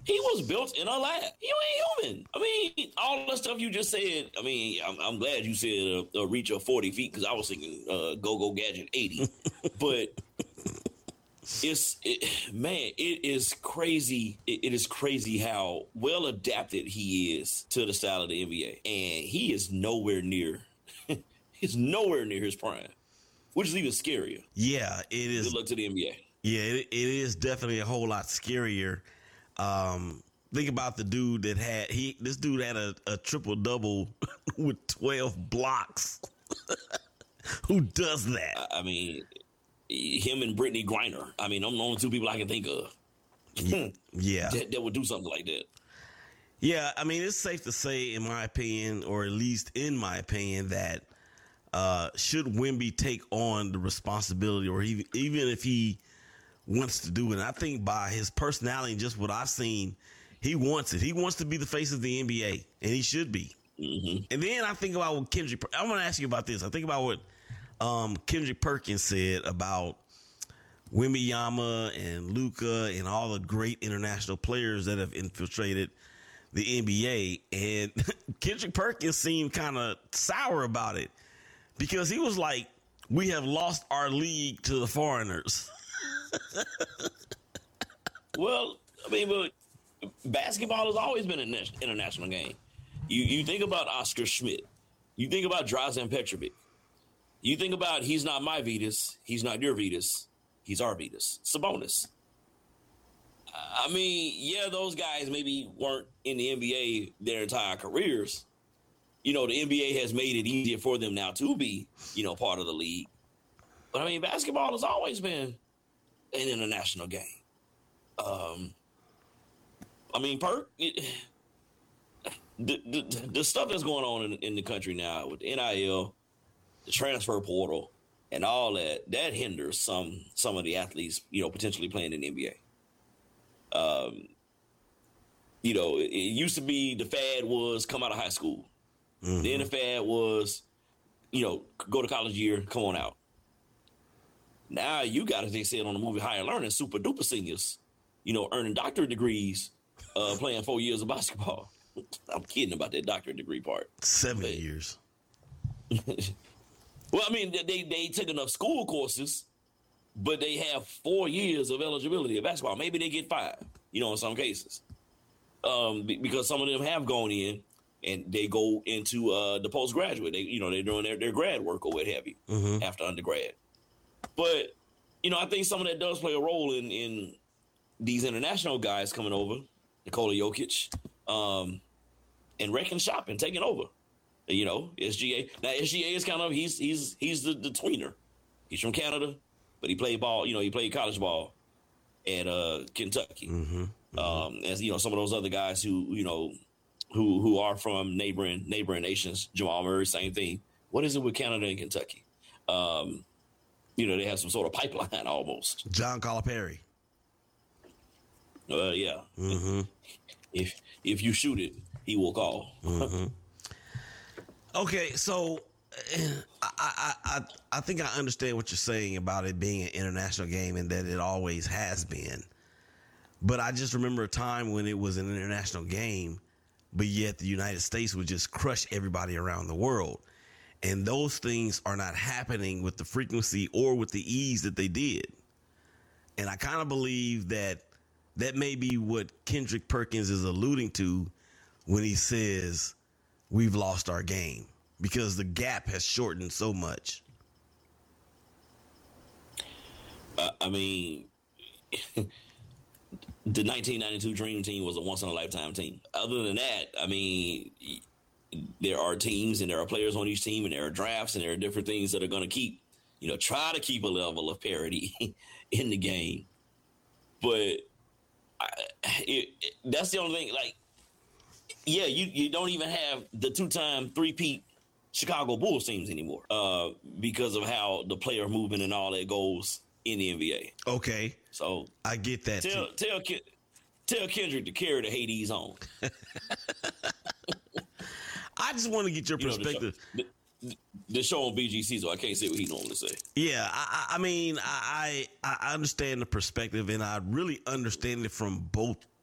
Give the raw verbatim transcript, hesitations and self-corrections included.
He was built in a lab. You ain't human. I mean, all the stuff you just said. I mean, I'm, I'm glad you said a, a reach of forty feet because I was thinking uh, Go Go Gadget eighty. But it's it, man, it is crazy. It, it is crazy how well adapted he is to the style of the N B A, and he is nowhere near. He's nowhere near his prime, which is even scarier. Yeah, it is. Good luck to the N B A. Yeah, it, it is definitely a whole lot scarier. Um, think about the dude that had he. This dude had a, a triple double with twelve blocks. Who does that? I, I mean, him and Brittany Griner. I mean, I'm the only two people I can think of. Yeah, that, that would do something like that. Yeah, I mean, it's safe to say, in my opinion, or at least in my opinion, that uh, should Wemby take on the responsibility, or he, even if he wants to do it, and I think by his personality and just what I've seen, he wants it. He wants to be the face of the N B A, and he should be. Mm-hmm. And then I think about what Kendrick. I want to ask you about this. I think about what um, Kendrick Perkins said about Wembanyama and Luka and all the great international players that have infiltrated the N B A. And Kendrick Perkins seemed kind of sour about it because he was like, "We have lost our league to the foreigners." Well, I mean, but basketball has always been an international game. You you think about Oscar Schmidt. You think about Drazen Petrovic. You think about he's not my Vitas. He's not your Vitas. He's our Vitas. Sabonis. I mean, yeah, those guys maybe weren't in the N B A their entire careers. You know, the N B A has made it easier for them now to be, you know, part of the league. But I mean, basketball has always been an international game. Um, I mean, Perk, it, the, the the stuff that's going on in, in the country now with the N I L, the transfer portal, and all that, that hinders some some of the athletes, you know, potentially playing in the N B A. Um, you know, it, it used to be the fad was come out of high school. Mm-hmm. Then the fad was, you know, go to college year, come on out. Now you got, as they said on the movie Higher Learning, super duper seniors, you know, earning doctorate degrees, uh, playing four years of basketball. I'm kidding about that doctorate degree part. Seven but, years. Well, I mean, they they took enough school courses, but they have four years of eligibility of basketball. Maybe they get five, you know, in some cases, um, because some of them have gone in and they go into uh, the postgraduate. They, you know, they're doing their, their grad work or what have you mm-hmm. after undergrad. But, you know, I think some of that does play a role in, in these international guys coming over, Nikola Jokic, um, and wrecking shop and taking over. You know, S G A. Now, S G A is kind of, he's he's he's the, the tweener. He's from Canada, but he played ball, you know, he played college ball at uh, Kentucky. Mm-hmm. Mm-hmm. Um, as, you know, some of those other guys who, you know, who who are from neighboring neighboring nations, Jamal Murray, same thing. What is it with Canada and Kentucky? Um, you know, they have some sort of pipeline almost. John Calipari. Uh, yeah. Mm-hmm. If if you shoot it, he will call. Mm-hmm. Okay, so I, I I I think I understand what you're saying about it being an international game and that it always has been. But I just remember a time when it was an international game, but yet the United States would just crush everybody around the world. And those things are not happening with the frequency or with the ease that they did. And I kind of believe that that may be what Kendrick Perkins is alluding to when he says we've lost our game, because the gap has shortened so much. Uh, I mean, the nineteen ninety-two Dream Team was a once-in-a-lifetime team. Other than that, I mean, there are teams and there are players on each team and there are drafts and there are different things that are going to keep, you know, try to keep a level of parity in the game. But I, it, it, that's the only thing. Like, yeah, you, you don't even have the two-time three-peat Chicago Bulls teams anymore uh, because of how the player movement and all that goes in the N B A. Okay. So I get that. Tell too. tell tell Kendrick to carry the Hades on. I just want to get your you perspective. Know, the, show, the, the show on B G C, so I can't say what he normally say. Yeah, I, I mean, I, I I understand the perspective, and I really understand it from both